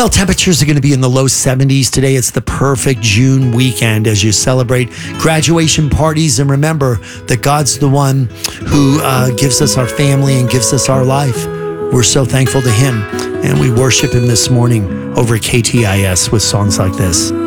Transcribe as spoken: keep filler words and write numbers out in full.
Well, temperatures are going to be in the low seventies today. It's the perfect June weekend as you celebrate graduation parties. And remember that God's the one who uh, gives us our family and gives us our life. We're so thankful to him, and we worship him this morning over K T I S with songs like this.